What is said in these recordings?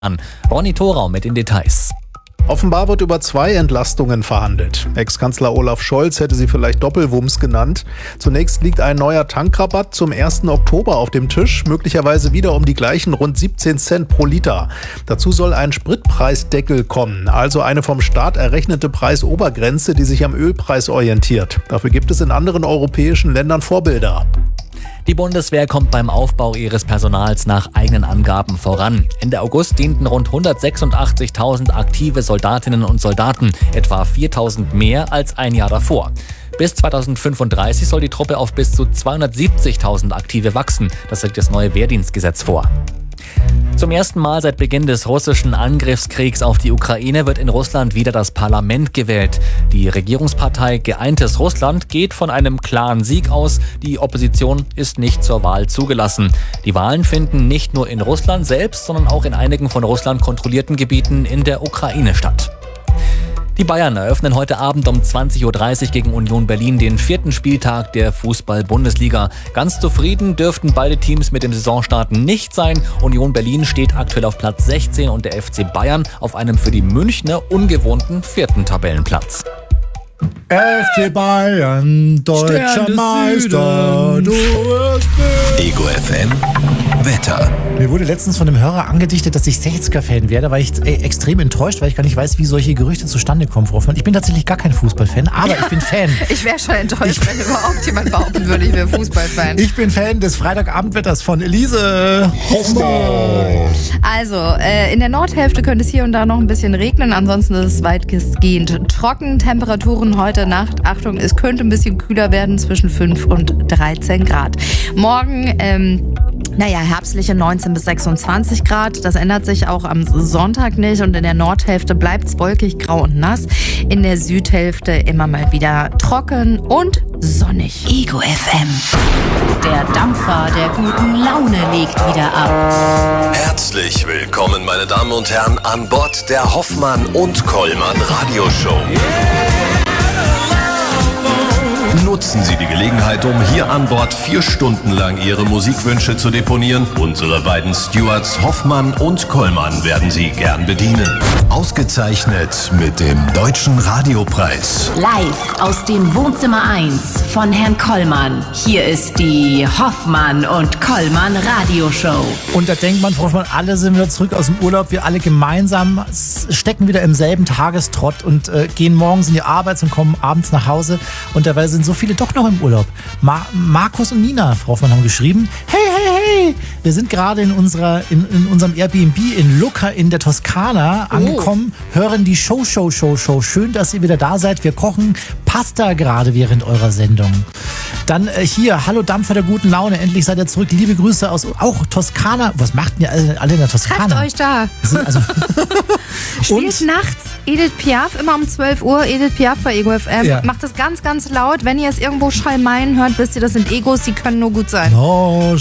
an. Ronny Thorau mit den Details. Offenbar wird über 2 Entlastungen verhandelt. Ex-Kanzler Olaf Scholz hätte sie vielleicht Doppelwumms genannt. Zunächst liegt ein neuer Tankrabatt zum 1. Oktober auf dem Tisch, möglicherweise wieder um die gleichen rund 17 Cent pro Liter. Dazu soll ein Spritpreisdeckel kommen, also eine vom Staat errechnete Preisobergrenze, die sich am Ölpreis orientiert. Dafür gibt es in anderen europäischen Ländern Vorbilder. Die Bundeswehr kommt beim Aufbau ihres Personals nach eigenen Angaben voran. Ende August dienten rund 186.000 aktive Soldatinnen und Soldaten, etwa 4.000 mehr als ein Jahr davor. Bis 2035 soll die Truppe auf bis zu 270.000 Aktive wachsen. Das sieht das neue Wehrdienstgesetz vor. Zum ersten Mal seit Beginn des russischen Angriffskriegs auf die Ukraine wird in Russland wieder das Parlament gewählt. Die Regierungspartei Geeintes Russland geht von einem klaren Sieg aus. Die Opposition ist nicht zur Wahl zugelassen. Die Wahlen finden nicht nur in Russland selbst, sondern auch in einigen von Russland kontrollierten Gebieten in der Ukraine statt. Die Bayern eröffnen heute Abend um 20.30 Uhr gegen Union Berlin den 4. Spieltag der Fußball-Bundesliga. Ganz zufrieden dürften beide Teams mit dem Saisonstart nicht sein. Union Berlin steht aktuell auf Platz 16 und der FC Bayern auf einem für die Münchner ungewohnten 4. Tabellenplatz. FC Bayern, deutscher Meister, du wirst Ego FM Wetter. Mir wurde letztens von einem Hörer angedichtet, dass ich 60er-Fan werde. Da war ich extrem enttäuscht, weil ich gar nicht weiß, wie solche Gerüchte zustande kommen, Frau Hoffmann. Ich bin tatsächlich gar kein Fußballfan, aber ich bin Fan. Ich wäre schon enttäuscht, wenn überhaupt jemand behaupten würde, ich wäre Fußballfan. Ich bin Fan des Freitagabendwetters von Elise Hoffmann. Also, in der Nordhälfte könnte es hier und da noch ein bisschen regnen. Ansonsten ist es weitgehend trocken. Temperaturen heute Nacht, Achtung, es könnte ein bisschen kühler werden, zwischen 5 und 13 Grad. Morgen, herbstliche 19 bis 26 Grad. Das ändert sich auch am Sonntag nicht. Und in der Nordhälfte bleibt es wolkig, grau und nass. In der Südhälfte immer mal wieder trocken und sonnig. Ego FM. Der Dampfer der guten Laune legt wieder ab. Herzlich willkommen, meine Damen und Herren, an Bord der Hoffmann und Kollmann Radioshow. Nutzen Sie die Gelegenheit, um hier an Bord 4 Stunden lang Ihre Musikwünsche zu deponieren. Unsere beiden Stewards Hoffmann und Kollmann werden Sie gern bedienen. Ausgezeichnet mit dem Deutschen Radiopreis. Live aus dem Wohnzimmer 1 von Herrn Kollmann. Hier ist die Hoffmann und Kollmann Radioshow. Und da denkt man, Frau Hoffmann, alle sind wieder zurück aus dem Urlaub. Wir alle gemeinsam stecken wieder im selben Tagestrott und gehen morgens in die Arbeit und kommen abends nach Hause. Und dabei sind so viele doch noch im Urlaub. Markus und Nina, Frau Hoffmann, haben geschrieben, hey, wir sind gerade in unserem Airbnb in Lucca in der Toskana angekommen, hören die Show. Schön, dass ihr wieder da seid. Wir kochen Pasta gerade während eurer Sendung. Dann hier, hallo Dampfer der guten Laune, endlich seid ihr zurück. Liebe Grüße aus auch Toskana. Was macht ihr alle in der Toskana? Trefft euch da. Spielt nachts Edith Piaf, immer um 12 Uhr, Edith Piaf bei Ego FM. Ja. Macht es ganz, ganz laut. Wenn ihr es irgendwo schalmeien hört, wisst ihr, das sind Egos, die können nur gut sein. Und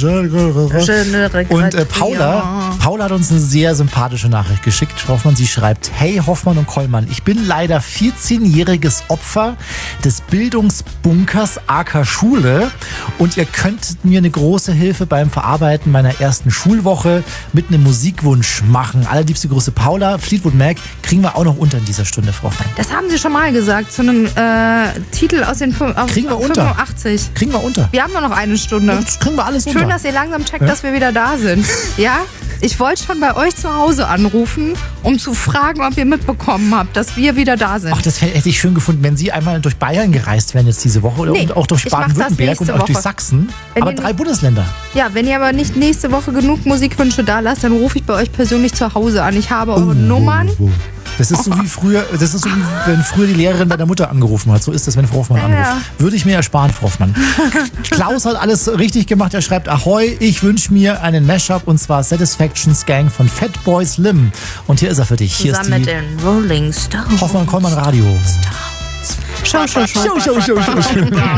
Paula hat uns eine sehr sympathische Nachricht geschickt. Hoffmann, sie schreibt, hey Hoffmann und Kollmann, ich bin leider 14-jähriges Opfer des Bildungsbunkers AK Schule und ihr könntet mir eine große Hilfe beim Verarbeiten meiner ersten Schulwoche mit einem Musikwunsch machen. Allerliebste Grüße Paula. Fleetwood Mac kriegen wir auch noch unter in dieser Stunde, Frau Hoffmann. Das haben Sie schon mal gesagt, zu einem Titel aus den 85. Kriegen wir unter. Wir haben nur noch eine Stunde. Das kriegen wir alles unter. Schön, dass ihr langsam checkt, dass wir wieder da sind. Ja? Ich wollte schon bei euch zu Hause anrufen, um zu fragen, ob ihr mitbekommen habt, dass wir wieder da sind. Ach, das hätte ich schön gefunden, wenn Sie einmal durch Bayern gereist wären jetzt diese Woche und auch durch Baden-Württemberg und auch durch Sachsen. Aber 3 Bundesländer. Ja, wenn ihr aber nicht nächste Woche genug Musikwünsche da lasst, dann rufe ich bei euch persönlich zu Hause an. Ich habe eure Nummern. Das ist so wie früher, wenn früher die Lehrerin bei der Mutter angerufen hat. So ist das, wenn Frau Hoffmann anruft. Ja. Würde ich mir ersparen, Frau Hoffmann. Klaus hat alles richtig gemacht. Er schreibt, Ahoi, ich wünsche mir einen Mashup und zwar Satisfactions Gang von Fatboy Slim. Und hier ist er für dich. Hier zusammen ist die mit den Rolling Stones. Hoffmann Kollmann Radio. Show.